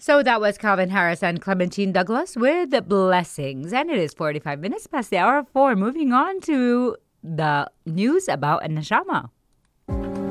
So that was Calvin Harris and Clementine Douglas with Blessings. And it is 45 minutes past the hour of 4. Moving on to the news about Neshama.